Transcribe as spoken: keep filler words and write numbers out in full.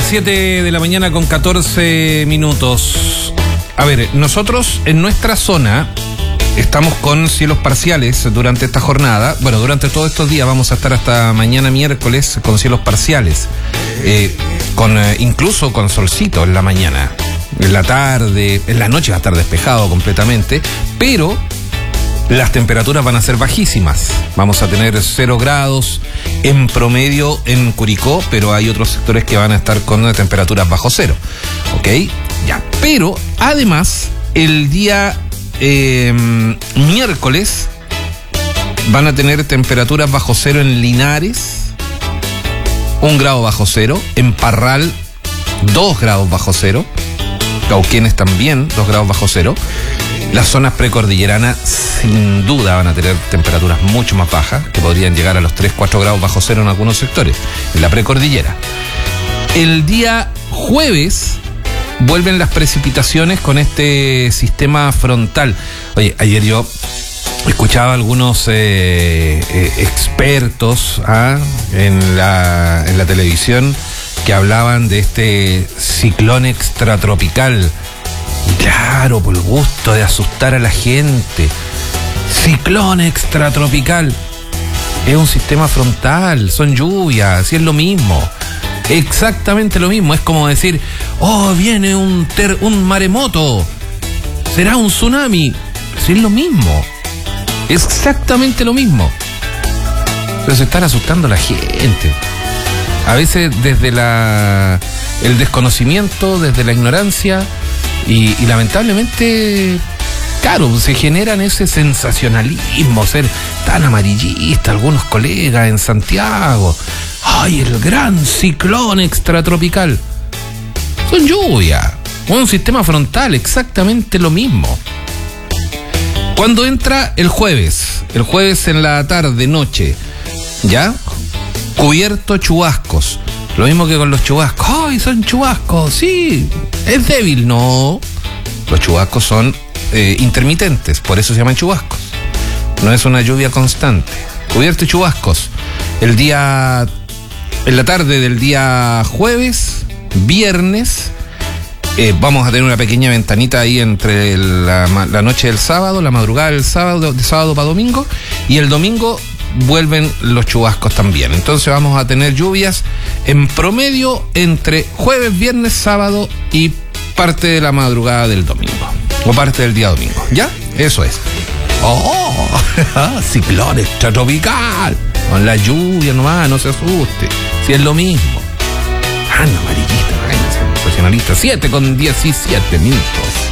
las siete de la mañana con catorce minutos. A ver, nosotros en nuestra zona estamos con cielos parciales durante esta jornada. Bueno, durante todos estos días vamos a estar hasta mañana miércoles con cielos parciales. Eh, con eh, incluso con solcito en la mañana. En la tarde, en la noche va a estar despejado completamente, pero las temperaturas van a ser bajísimas. Vamos a tener cero grados en promedio en Curicó, pero hay otros sectores que van a estar con temperaturas bajo cero. ¿Ok? Ya. Pero, además, el día eh, miércoles van a tener temperaturas bajo cero en Linares, un grado bajo cero, en Parral, dos grados bajo cero, Cauquenes también, dos grados bajo cero. Las zonas precordilleranas sin duda van a tener temperaturas mucho más bajas, que podrían llegar a los tres, cuatro grados bajo cero en algunos sectores, en la precordillera. El día jueves vuelven las precipitaciones con este sistema frontal. Oye, ayer yo escuchaba a algunos eh, eh, expertos ¿ah? en, la, en la televisión que hablaban de este ciclón extratropical. Y claro, por el gusto de asustar a la gente. Ciclón extratropical. Es un sistema frontal, son lluvias, y es lo mismo. Exactamente lo mismo. Es como decir, oh, viene un, ter- un maremoto. Será un tsunami. Sí, es lo mismo. Exactamente lo mismo. Pero se están asustando a la gente. A veces desde la el desconocimiento, desde la ignorancia. Y, y lamentablemente, claro, se generan ese sensacionalismo, ser tan amarillista, algunos colegas en Santiago. ¡Ay, el gran ciclón extratropical! Son lluvias, un sistema frontal, exactamente lo mismo. Cuando entra el jueves, el jueves en la tarde, noche, ¿ya? Cubierto chubascos. Lo mismo que con los chubascos. ¡Ay, son chubascos! Sí, es débil. No, los chubascos son eh, intermitentes, por eso se llaman chubascos. No es una lluvia constante. Cubierto y chubascos. El día, en la tarde del día jueves, viernes, eh, vamos a tener una pequeña ventanita ahí entre la, la noche del sábado, la madrugada del sábado, de sábado para domingo, y el domingo vuelven los chubascos también. Entonces vamos a tener lluvias en promedio entre jueves, viernes, sábado y parte de la madrugada del domingo, o parte del día domingo. ¿Ya? Eso es. ¡Oh! Ciclón extratropical. Con la lluvia nomás, no se asuste. Si es lo mismo. Ah, no, amarillista, no, sensacionalista. siete con diecisiete minutos.